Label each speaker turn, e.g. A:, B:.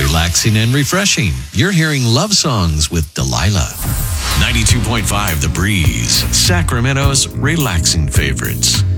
A: relaxing and refreshing. You're hearing Love Songs with Delilah. 92.5 The Breeze, Sacramento's relaxing favorites.